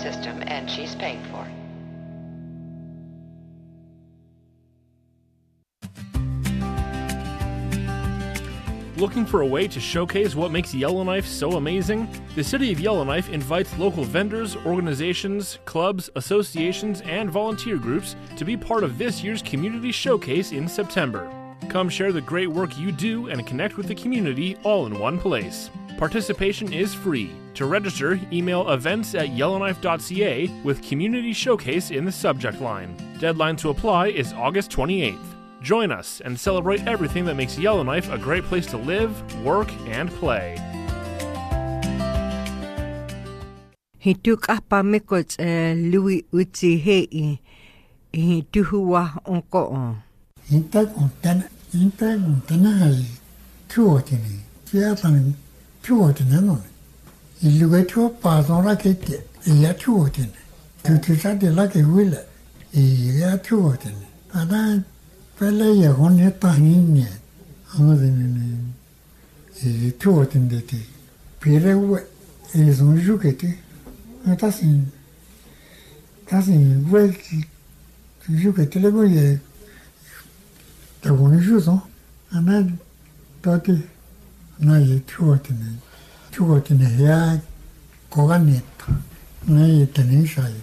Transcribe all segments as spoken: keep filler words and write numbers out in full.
system, and she's paying for it. Looking for a way to showcase what makes Yellowknife so amazing? The City of Yellowknife invites local vendors, organizations, clubs, associations, and volunteer groups to be part of this year's Community Showcase in September. Come share the great work you do and connect with the community all in one place. Participation is free. To register, email events at yellowknife dot c a with Community Showcase in the subject line. Deadline to apply is August twenty-eighth. Join us and celebrate everything that makes Yellowknife a great place to live, work, and play. Hituk apa mekot lui uti hei i tuhua onko. Inta kontana inta kontana hai tuotini. Sia pan tuotini no. Iluga tuo pason la kete ia tuotini. Tutusa de la ke wila ia tuotini. Ada Pele ya hone tahini, amadini ni tuo tindeti. Pele we elizon juketi. Tasin tasin we juketi lego ye. Tagoni juzon. Ana tati na ye tuo tindi. Tuo tindi ya koganeta. Na ye tenisha ye.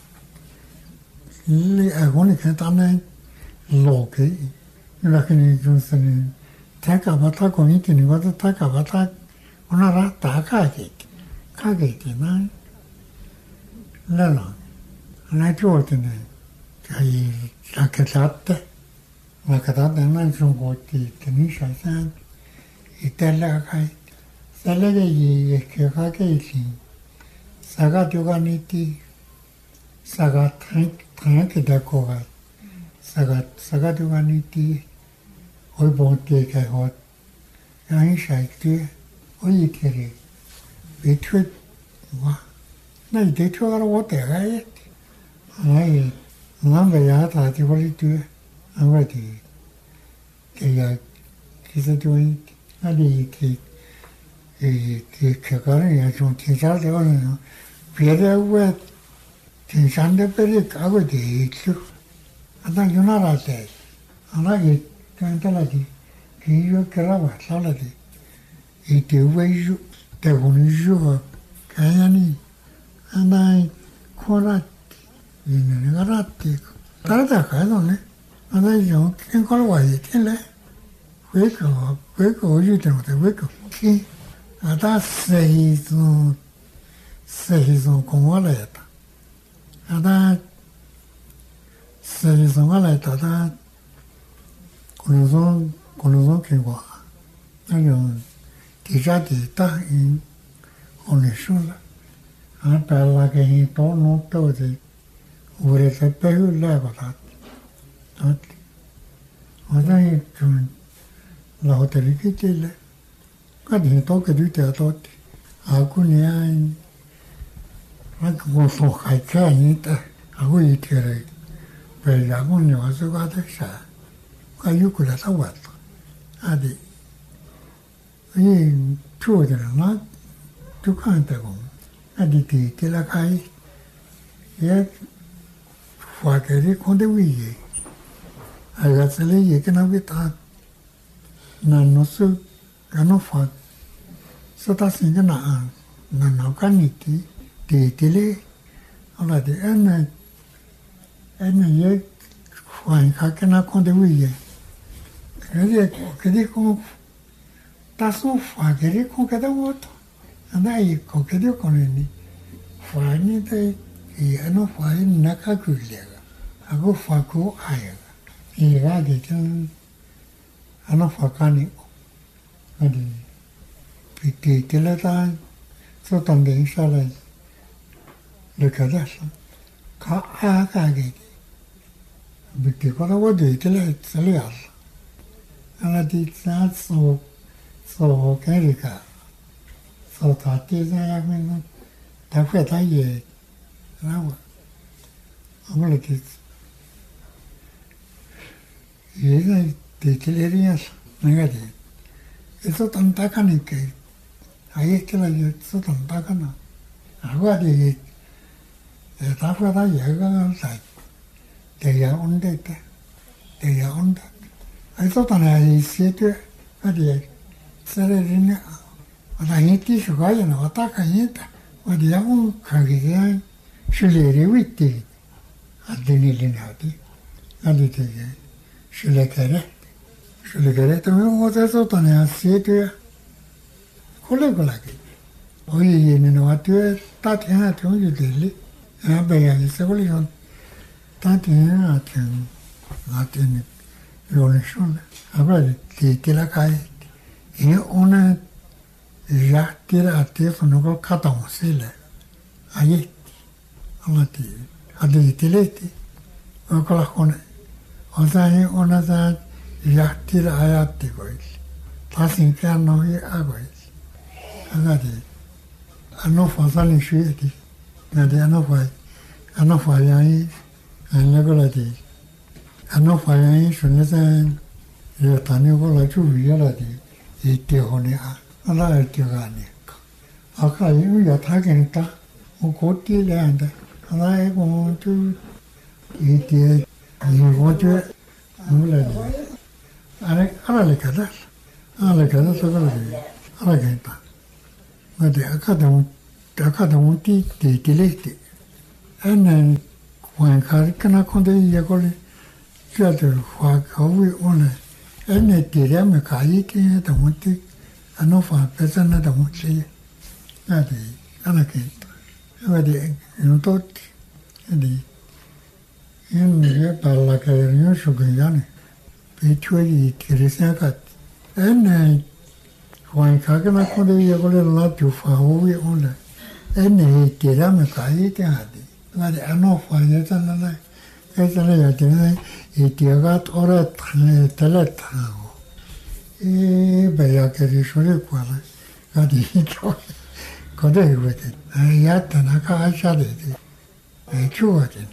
Li agoni kentane. Loke, lakini junsani taka bata komiti ni wata taka bata onara taka keke, kake na lala, na chuote ne, kai lakatate, lakatate na chungoti tenisha san, itala kai, salage ye ke kake iti, saga tuganiti, saga tank tank dakoga. Sagat sagat wani ti oi bonte ka hot ai shaikte oi kere betwe wa na de chora wo te ai ai ngamba ya ta ti boli tu angati ke ya kisa tu ali ke e ke kagare ya chon ti sa de ono pere wa ti sande pere ka go de chu Ada yunara te, ana ye kantala di, kiyo kerawa sala di, ite weju te huniju kayani, ana korati, yine garati, tarata kayano ne, ana yo kenkolwa ye kele, weko weko oju te note weko ki, ada sehizo sehizo kongola yata, ada Se sono la tata con son con son che qua. Allora, ti già ti sta in onnesuna. A per che in tono tutti. Ora se per la cosa. Tutti. Ora è la hotel che tele. Quando tocca di te a tutti. Alcuni anni. Anche con so che c'è in te. A voi tirare. Per la moglie va su qua sa, qua io quella sa guarda, adi, io tu di là, tu canta con, adi ti ti la cai, e fa che ri con de vie, ragazzi lei che non vita, non non so, che non fa, so ta singa na, non non caniti, ti ti le, allora di enne e ye fai che na conde vie che che dico ta so fa che dico che da vuoto andai con che dico con ni fai ni te e no fai na ka kulega ago fa ko aya e ga de tan ana fa kani adi piti te la ta so tambe inshallah le kadasa ka a ka ge Perché quando vedete le salial, alla ditta so so carica, so tatti da quindi da qua taglie, no, amore che io di teleria, magari, e so tanta cani che hai che la io so tanta cana, guardi e ta fa da ye ga sa de ya on de de ya on de ai to ta na i se te a de se re ne a ni ti shu ga ya na ta ka ni ta wa de ya on ka ge ya shu le re wi ti a de ni le na ti a de te shu le ka re shu le ka re to me o ta so ta na se te ko le ko la ke o ye ne no a te ta te na te o ye de le a be ya se ko le yo ta te na te na te ni lo ne shu a ba te te la ka e ona ya te la te so no ko ka ta mo se le a ye ala te a de te le te o ko la ko ne o sa e ona sa ya te la ya te ko i ta sin ka no ye a ko i a ga te a no fa sa ni shu te na de a no fa a no fa ya i a ne ko la te a no fa ya i shu ne sa ye ta ne ko la chu wi ya la te e te ho ne a ala e te ga ne ka a ka i ya ta ke ta o ko ti le anda ala e ko tu e te ni ko tu mu la ne ala ala le ka da ala ka da so ka le ala ke ta ma de a ka da a ka da un ti te te le te ana quan ka ka na ko de ya ko le ja de fa ka wi ona ana te ya me ka i te da un ti ano fa pesa na da un ti na de ala ke va de non tutti di in ne parla che io so che ya ne pe chue di che se ka en quan ka ka na ko de ya ko le la tu fa o wi ona en te ra me ka i te ha di va de ano fa ya ta na na e ta na ya te na e te ga ora te la ta e be ya che ri so le qua la ga di cho ko de wi te ya ta na ka a sha de e chu wa de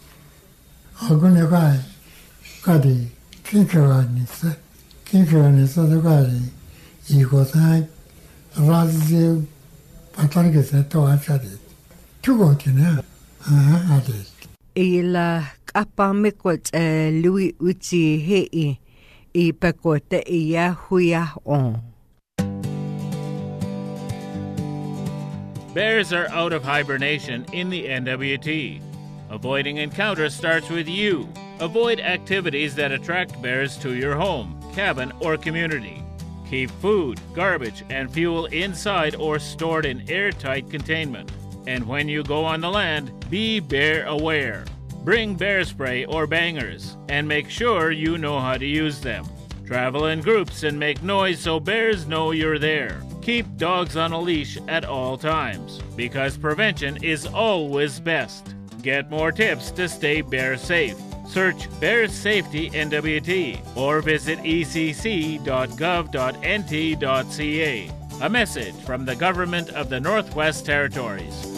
a ko ne ka ka di kin ka wa ni sa kin ka wa ni sa de ka di i ko sa ra ze pa ta ke sa to a sha de chu ko ti na a a de e la kapa me ko e lui uti he i i pa ko te ia huia on. Bears are out of hibernation in the N W T. Avoiding encounters starts with you. Avoid activities that attract bears to your home, cabin, or community. Keep food, garbage, and fuel inside or stored in airtight containment. And when you go on the land, be bear aware. Bring bear spray or bangers, and make sure you know how to use them. Travel in groups and make noise so bears know you're there. Keep dogs on a leash at all times, because prevention is always best. Get more tips to stay bear safe. Search Bear Safety N W T or visit e c c dot gov dot n t dot c a. A message from the Government of the Northwest Territories.